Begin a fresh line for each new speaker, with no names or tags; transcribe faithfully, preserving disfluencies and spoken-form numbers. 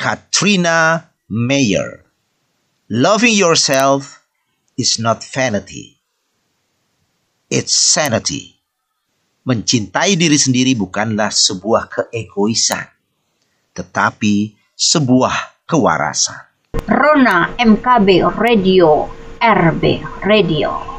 Katrina Meyer. Loving yourself is not vanity. It's sanity. Mencintai diri sendiri bukanlah sebuah keegoisan, tetapi sebuah kewarasan.
Rona M K B Radio, R B Radio.